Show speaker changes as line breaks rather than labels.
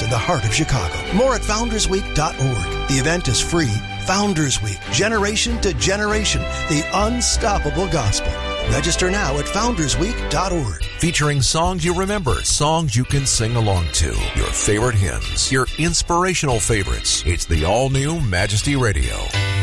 campus in the heart of Chicago. More at foundersweek.org. The event is free. Founders Week, generation to generation, the unstoppable gospel. Register now at foundersweek.org.
Featuring songs you remember, songs you can sing along to, your favorite hymns, your inspirational favorites. It's the all-new Majesty Radio.